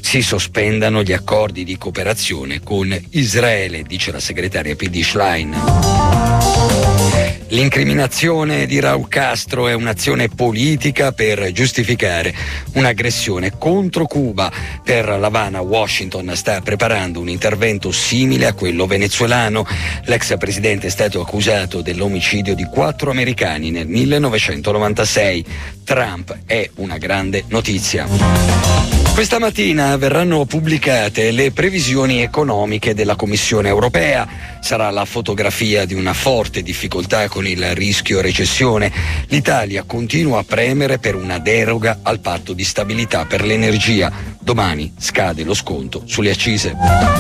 si sospendano gli accordi di cooperazione con Israele, dice la segretaria PD Schlein. L'incriminazione di Raúl Castro è un'azione politica per giustificare un'aggressione contro Cuba. Per l'Havana, Washington sta preparando un intervento simile a quello venezuelano. L'ex presidente è stato accusato dell'omicidio di 4 americani nel 1996. Trump è una grande notizia. Questa mattina verranno pubblicate le previsioni economiche della Commissione europea. Sarà la fotografia di una forte difficoltà con il rischio recessione. L'Italia continua a premere per una deroga al patto di stabilità per l'energia. Domani scade lo sconto sulle accise.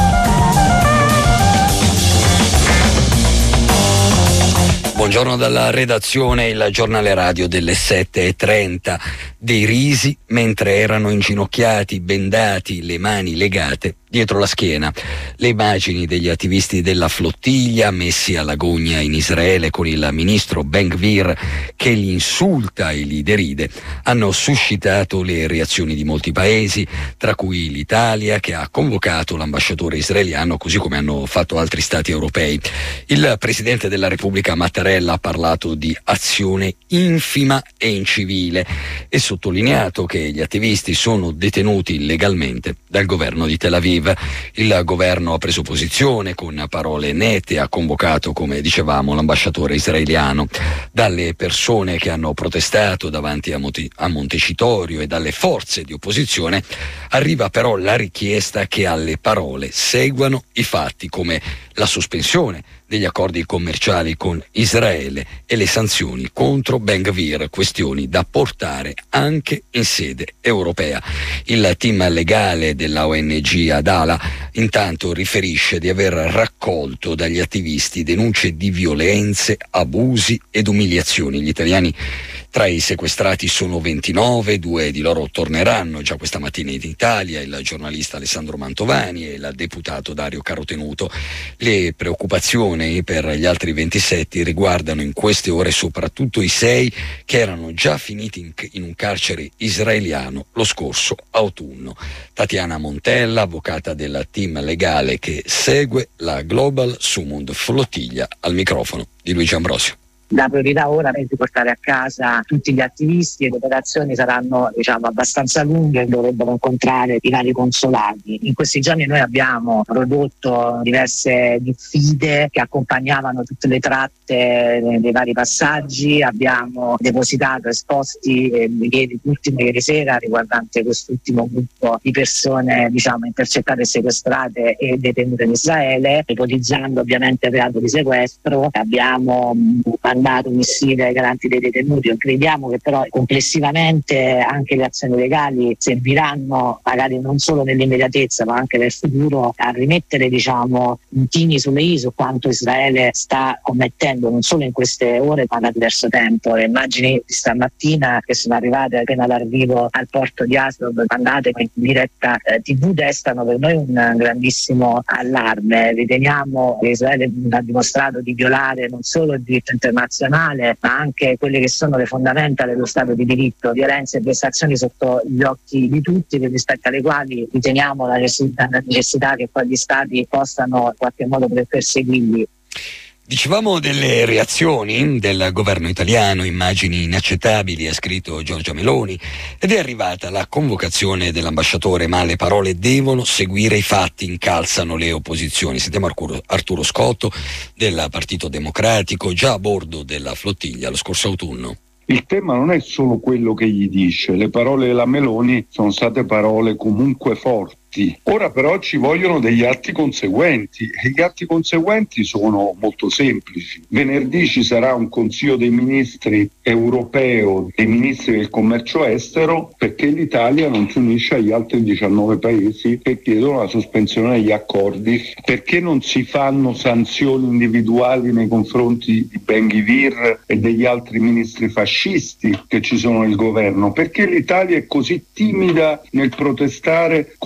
Buongiorno dalla redazione, il giornale radio delle 7:30. Dei risi mentre erano inginocchiati, bendati, le mani legate dietro la schiena. Le immagini degli attivisti della flottiglia messi alla gogna in Israele con il ministro Ben-Gvir che li insulta e li deride hanno suscitato le reazioni di molti paesi, tra cui l'Italia, che ha convocato l'ambasciatore israeliano, così come hanno fatto altri stati europei. Il presidente della Repubblica Mattarella ha parlato di azione infima e incivile e sottolineato che gli attivisti sono detenuti illegalmente dal governo di Tel Aviv. Il governo ha preso posizione con parole nette e ha convocato, come dicevamo, l'ambasciatore israeliano. Dalle persone che hanno protestato davanti a Montecitorio e dalle forze di opposizione arriva però la richiesta che alle parole seguano i fatti, come la sospensione degli accordi commerciali con Israele e le sanzioni contro Ben-Gvir, questioni da portare anche in sede europea. Il team legale della ONG Adala intanto riferisce di aver raccolto dagli attivisti denunce di violenze, abusi ed umiliazioni. Gli italiani tra i sequestrati sono 29, 2 di loro torneranno già questa mattina in Italia, il giornalista Alessandro Mantovani e il deputato Dario Carotenuto. Le preoccupazioni per gli altri 27 riguardano in queste ore soprattutto i 6 che erano già finiti in un carcere israeliano lo scorso autunno. Tatiana Montella, avvocata del team legale che segue la Global Sumund Flottiglia, al microfono di Luigi Ambrosio. La priorità ora è di portare a casa tutti gli attivisti e le operazioni saranno abbastanza lunghe e dovrebbero incontrare i vari consolati. In questi giorni noi abbiamo prodotto diverse diffide che accompagnavano tutte le tratte dei vari passaggi, abbiamo depositato esposti ultime ieri sera riguardante quest'ultimo gruppo di persone intercettate e sequestrate e detenute in Israele, ipotizzando ovviamente il reato di sequestro. Abbiamo mandato missive ai garanti dei detenuti. Crediamo che però complessivamente anche le azioni legali serviranno, magari non solo nell'immediatezza ma anche nel futuro, a rimettere puntini sulle i su quanto Israele sta commettendo non solo in queste ore ma da diverso tempo. Le immagini di stamattina che sono arrivate appena dall'arrivo al porto di Asdod, mandate in diretta TV, destano per noi un grandissimo allarme. Riteniamo che Israele ha dimostrato di violare non solo il diritto internazionale ma anche quelle che sono le fondamenta dello Stato di diritto, violenze e vessazioni sotto gli occhi di tutti, rispetto alle quali riteniamo la necessità che poi gli Stati possano in qualche modo perseguirli. Dicevamo delle reazioni del governo italiano, immagini inaccettabili, ha scritto Giorgia Meloni, ed è arrivata la convocazione dell'ambasciatore, ma le parole devono seguire i fatti, incalzano le opposizioni. Sentiamo Arturo Scotto del Partito Democratico, già a bordo della flottiglia lo scorso autunno. Il tema non è solo quello che gli dice, le parole della Meloni sono state parole comunque forti. Ora però ci vogliono degli atti conseguenti e gli atti conseguenti sono molto semplici. Venerdì ci sarà un Consiglio dei Ministri europeo, dei Ministri del Commercio Estero, perché l'Italia non si unisce agli altri 19 paesi che chiedono la sospensione degli accordi. Perché non si fanno sanzioni individuali nei confronti di Ben-Gvir e degli altri ministri fascisti che ci sono nel governo? Perché l'Italia è così timida nel protestare contro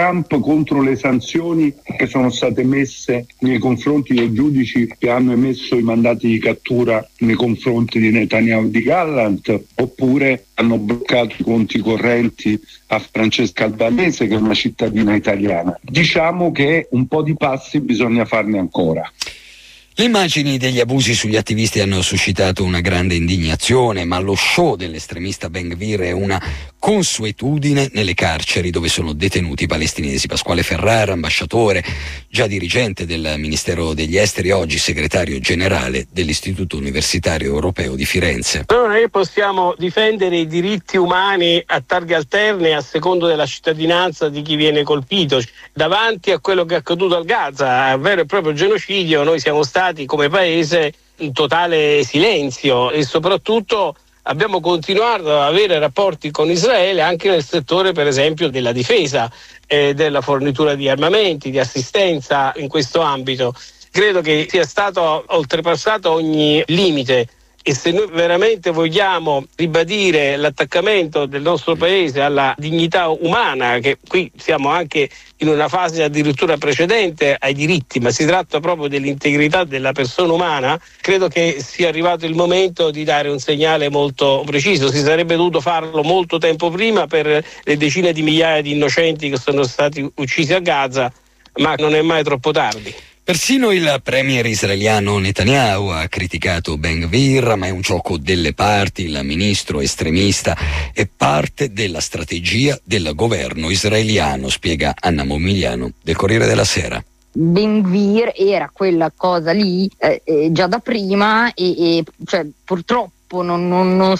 Trump contro le sanzioni che sono state messe nei confronti dei giudici che hanno emesso i mandati di cattura nei confronti di Netanyahu e di Gallant, oppure hanno bloccato i conti correnti a Francesca Albanese, che è una cittadina italiana. Diciamo che un po' di passi bisogna farne ancora. Le immagini degli abusi sugli attivisti hanno suscitato una grande indignazione, ma lo show dell'estremista Ben Gvir è una consuetudine nelle carceri dove sono detenuti i palestinesi. Pasquale Ferrara, ambasciatore, già dirigente del Ministero degli Esteri, oggi segretario generale dell'Istituto Universitario Europeo di Firenze. Noi possiamo difendere i diritti umani a targhe alterne a secondo della cittadinanza di chi viene colpito. Davanti a quello che è accaduto al Gaza, a vero e proprio genocidio, noi siamo stati come paese in totale silenzio e soprattutto abbiamo continuato ad avere rapporti con Israele anche nel settore, per esempio, della difesa e della fornitura di armamenti, di assistenza in questo ambito. Credo che sia stato oltrepassato ogni limite. E se noi veramente vogliamo ribadire l'attaccamento del nostro paese alla dignità umana, che qui siamo anche in una fase addirittura precedente ai diritti, ma si tratta proprio dell'integrità della persona umana, credo che sia arrivato il momento di dare un segnale molto preciso. Si sarebbe dovuto farlo molto tempo prima per le decine di migliaia di innocenti che sono stati uccisi a Gaza, ma non è mai troppo tardi. Persino il premier israeliano Netanyahu ha criticato Ben Gvir, ma è un gioco delle parti. Il ministro estremista è parte della strategia del governo israeliano, spiega Anna Momigliano del Corriere della Sera. Ben Gvir era quella cosa lì già da prima e cioè, purtroppo non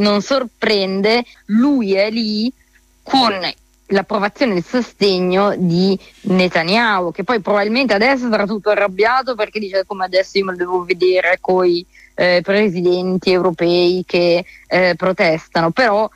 sorprende, lui è lì con l'approvazione e il sostegno di Netanyahu, che poi probabilmente adesso sarà tutto arrabbiato perché dice come adesso io me lo devo vedere coi presidenti europei che protestano, però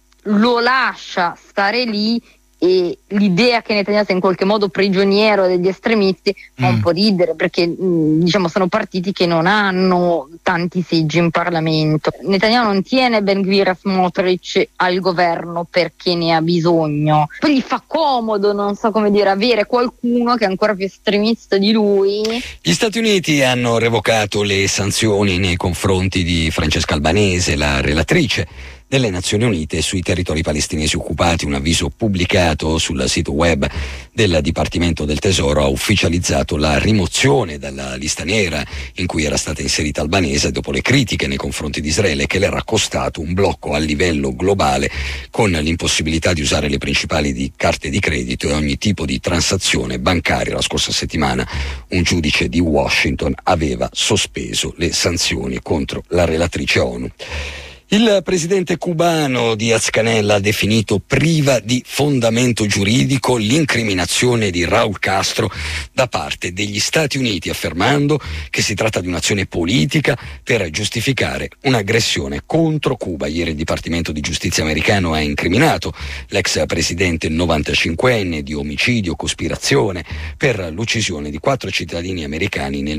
lo lascia stare lì e l'idea che Netanyahu sia in qualche modo prigioniero degli estremisti fa un po' ridere, perché diciamo sono partiti che non hanno tanti seggi in Parlamento. Netanyahu non tiene Ben Gvir e Smotrich al governo perché ne ha bisogno, poi gli fa comodo, non so come dire, avere qualcuno che è ancora più estremista di lui. Gli Stati Uniti hanno revocato le sanzioni nei confronti di Francesca Albanese, la relatrice delle Nazioni Unite sui territori palestinesi occupati. Un avviso pubblicato sul sito web del Dipartimento del Tesoro ha ufficializzato la rimozione dalla lista nera in cui era stata inserita Albanese dopo le critiche nei confronti di Israele, che le era costato un blocco a livello globale con l'impossibilità di usare le principali carte di credito e ogni tipo di transazione bancaria. La scorsa settimana un giudice di Washington aveva sospeso le sanzioni contro la relatrice ONU. Il presidente cubano Díaz-Canel ha definito priva di fondamento giuridico l'incriminazione di Raúl Castro da parte degli Stati Uniti, affermando che si tratta di un'azione politica per giustificare un'aggressione contro Cuba. Ieri il Dipartimento di Giustizia americano ha incriminato l'ex presidente 95enne di omicidio, cospirazione per l'uccisione di 4 cittadini americani nel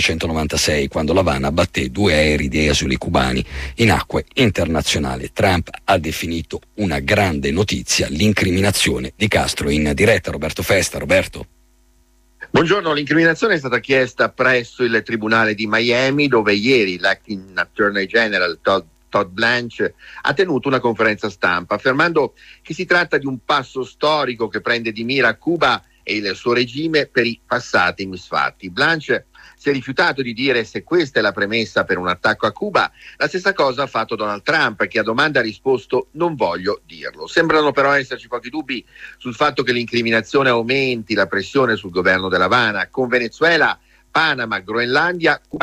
1996, quando l'Havana batté 2 aerei di esuli cubani in acque internazionale. Trump ha definito una grande notizia l'incriminazione di Castro. In diretta Roberto Festa. Roberto. Buongiorno, l'incriminazione è stata chiesta presso il Tribunale di Miami, dove ieri l'acting Attorney General Todd Blanche ha tenuto una conferenza stampa affermando che si tratta di un passo storico che prende di mira Cuba e il suo regime per i passati misfatti. Blanche si è rifiutato di dire se questa è la premessa per un attacco a Cuba. La stessa cosa ha fatto Donald Trump, che a domanda ha risposto non voglio dirlo. Sembrano però esserci pochi dubbi sul fatto che l'incriminazione aumenti la pressione sul governo dell'Havana. Con Venezuela, Panama, Groenlandia, Cuba